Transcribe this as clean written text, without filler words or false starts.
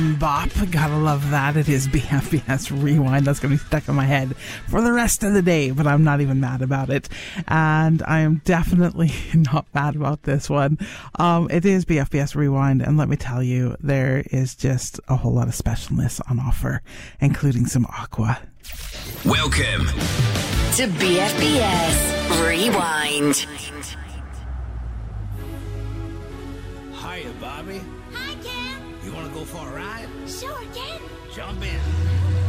Bop, gotta love that. It is BFBS Rewind. That's gonna be stuck in my head for the rest of the day, but I'm not even mad about it. And I am definitely not mad about this one. It is BFBS Rewind, and let me tell you, there is just a whole lot of specialness on offer, including some Aqua. Welcome to BFBS Rewind. Hiya, Bobby. Hi, Ken. You want to go for a ride? Sure, Ken. Jump in.